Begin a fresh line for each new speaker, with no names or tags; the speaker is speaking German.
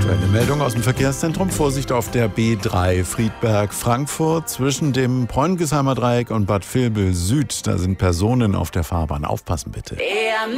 Aktuelle Meldung aus dem Verkehrszentrum. Vorsicht auf der B3 Friedberg-Frankfurt zwischen dem Bräuнгesheimer Dreieck und Bad Vilbel Süd. Da sind Personen auf der Fahrbahn. Aufpassen bitte.